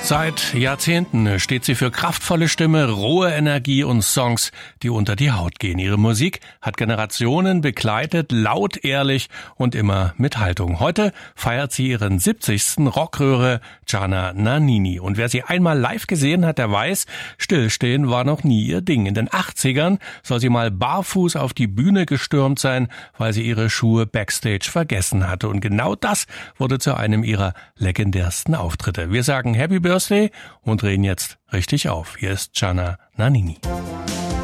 Seit Jahrzehnten steht sie für kraftvolle Stimme, rohe Energie und Songs, die unter die Haut gehen. Ihre Musik hat Generationen begleitet, laut, ehrlich und immer mit Haltung. Heute feiert sie ihren 70. Rockröhre Gianna Nannini. Und wer sie einmal live gesehen hat, der weiß, Stillstehen war noch nie ihr Ding. In den 80ern soll sie mal barfuß auf die Bühne gestürmt sein, weil sie ihre Schuhe backstage vergessen hatte. Und genau das wurde zu einem ihrer legendärsten Auftritte. Wir sagen Happy Birthday und drehen jetzt richtig auf. Hier ist Gianna Nannini.